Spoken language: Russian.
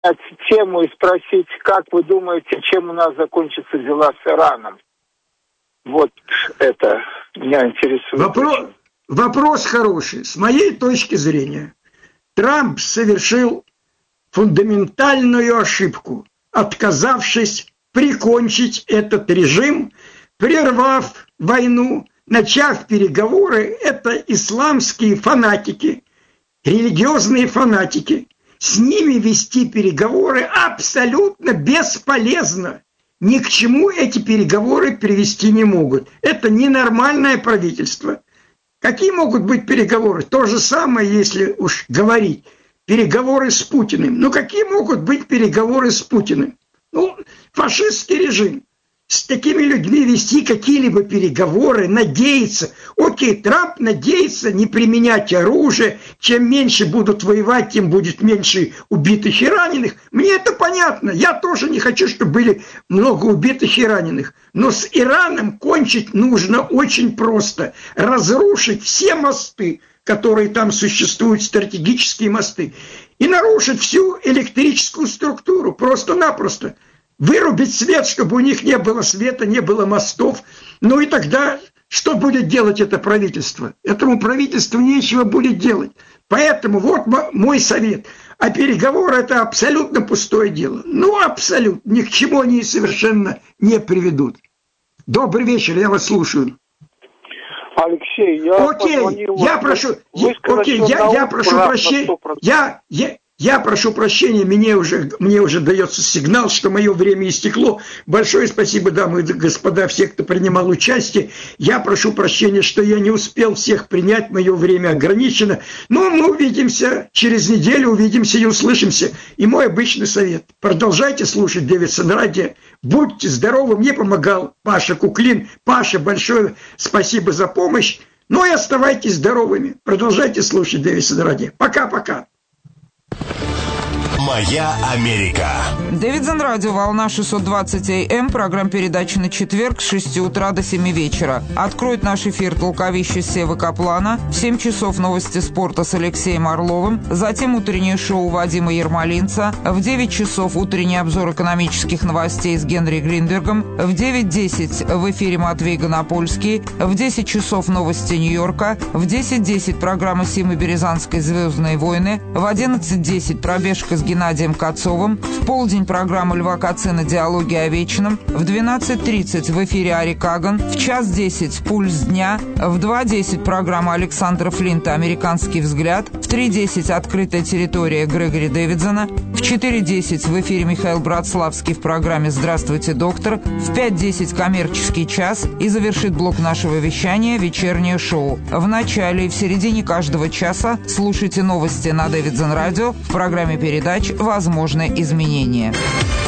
тему и спросить, как вы думаете, чем у нас закончатся дела с Ираном? Вот это меня интересует. Вопрос хороший. С моей точки зрения, Трамп совершил фундаментальную ошибку, отказавшись прикончить этот режим, прервав войну, начав переговоры. Это исламские фанатики, религиозные фанатики. С ними вести переговоры абсолютно бесполезно. Ни к чему эти переговоры привести не могут. Это ненормальное правительство. Какие могут быть переговоры? То же самое, если уж говорить. Переговоры с Путиным. Ну, какие могут быть переговоры с Путиным? Ну, фашистский режим. С такими людьми вести какие-либо переговоры, надеяться. Окей, Трамп надеется не применять оружие. Чем меньше будут воевать, тем будет меньше убитых и раненых. Мне это понятно. Я тоже не хочу, чтобы были много убитых и раненых. Но с Ираном кончить нужно очень просто. Разрушить все мосты, которые там существуют, стратегические мосты. И нарушить всю электрическую структуру. Просто-напросто. Вырубить свет, чтобы у них не было света, не было мостов. Ну и тогда что будет делать это правительство? Этому правительству нечего будет делать. Поэтому вот мой совет. А переговоры – это абсолютно пустое дело. Ну, абсолютно. Ни к чему они совершенно не приведут. Добрый вечер, я вас слушаю. Алексей, я прошу прощения, мне уже дается сигнал, что мое время истекло. Большое спасибо, дамы и господа, все, кто принимал участие. Я прошу прощения, что я не успел всех принять, мое время ограничено. Но мы увидимся через неделю, увидимся и услышимся. И мой обычный совет: продолжайте слушать Дэвидсон радио. Будьте здоровы, мне помогал Паша Куклин. Паша, большое спасибо за помощь. Ну и оставайтесь здоровыми. Продолжайте слушать Дэвидсон радио. Пока-пока. «Моя Америка». Дэвидсон радио, волна 620 АМ, программа передачи на четверг с 6 утра до 7 вечера. Откроет наш эфир толковище Севы Каплана, в 7 часов новости спорта с Алексеем Орловым, затем утреннее шоу Вадима Ермолинца, в 9 часов утренний обзор экономических новостей с Генри Гринбергом, в 9:10 в эфире Матвей Гонопольский, в 10 часов новости Нью-Йорка, в 10:10 программа Симы Березанской «Звездные войны», в 11:10 пробежка с Геннадием Кацовым, в полдень программа Льва Кацина «Диалоги о вечном», в 12:30 в эфире Ари Каган, в 1:10 «Пульс дня», в 2:10 программа Александра Флинта «Американский взгляд», в 3:10 «Открытая территория» Грегори Дэвидсона, в 4:10 в эфире Михаил Братславский в программе «Здравствуйте, доктор», в 5:10 «Коммерческий час» и завершит блок нашего вещания «Вечернее шоу». В начале и в середине каждого часа слушайте новости на Дэвидсон радио в программе передач «Возможны изменения».